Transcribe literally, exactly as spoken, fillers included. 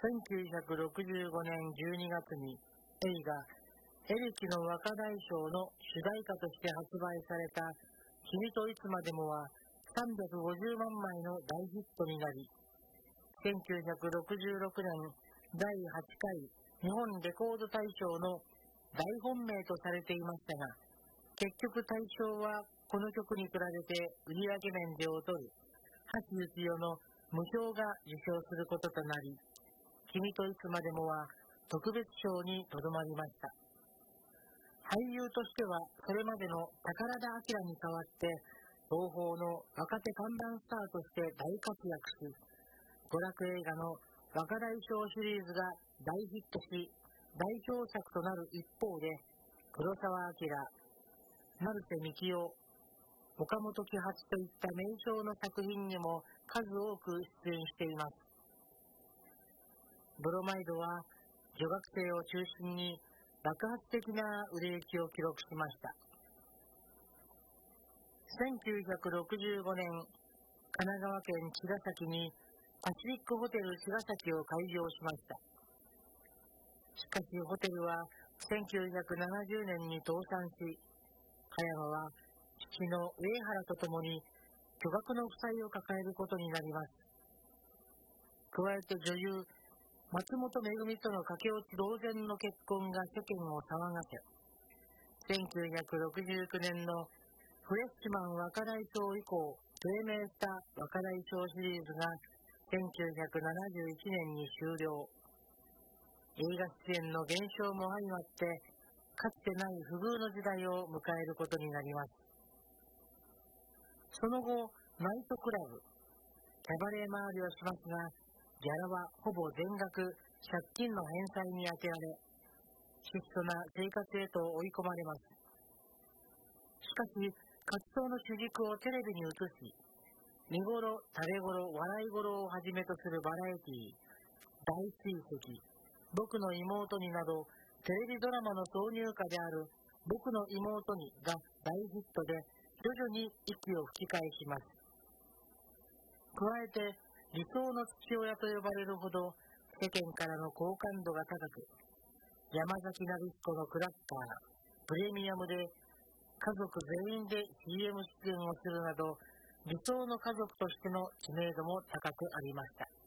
せんきゅうひゃくろくじゅうごねんじゅうにがつに映画エレキの若大将の主題歌として発売された君といつまでもはさんびゃくごじゅうまんまいの大ヒットになり、せんきゅうひゃくろくじゅうろくねんだいはちかい日本レコード大賞の大本命とされていましたが、結局大賞はこの曲に比べて売上面で劣る橋幸夫の無票が受賞することとなり、君といつまでもは特別賞にとどまりました。俳優としてはそれまでの宝田明に代わって東宝の若手看板スターとして大活躍し、娯楽映画の若大将シリーズが大ヒットし、代表作となる一方で、黒澤明、成瀬幹雄、岡本喜八といった名将の作品にも数多く出演しています。ブロマイドは女学生を中心に爆発的な売れ行きを記録しました。せんきゅうひゃくろくじゅうごねん、神奈川県茅ヶ崎にパシフィックホテル茅ヶ崎を開業しました。しかしホテルはせんきゅうひゃくななじゅうねんに倒産し、加山は父の上原とともに巨額の負債を抱えることになります。加えて女優松本めぐみとの駆け落ち同然の結婚が世間を騒がせ、せんきゅうひゃくろくじゅうきゅうねんのフレッシュマン若大将以降低迷した若大将シリーズがせんきゅうひゃくななじゅういちねんに終了。映画出演の減少も相まってかつてない不遇の時代を迎えることになります。その後ナイトクラブ、キャバレー回りをしますが、ギャラはほぼ全額借金の返済に充てられ、質素な生活へと追い込まれます。しかし活動の主軸をテレビに移し、見頃、食べ頃、笑い頃をはじめとするバラエティー、大追跡、僕の妹になどテレビドラマの挿入歌である僕の妹にが大ヒットで徐々に息を吹き返します。加えて理想の父親と呼ばれるほど世間からの好感度が高く、山崎ナビスコのクラッカー、プレミアムで家族全員で シーエム 出演をするなど、理想の家族としての知名度も高くありました。